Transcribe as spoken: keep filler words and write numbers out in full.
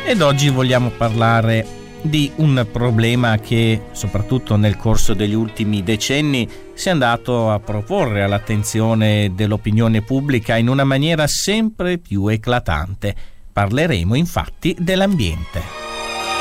Ed oggi vogliamo parlare di un problema che, soprattutto nel corso degli ultimi decenni, si è andato a proporre all'attenzione dell'opinione pubblica in una maniera sempre più eclatante. Parleremo infatti dell'ambiente.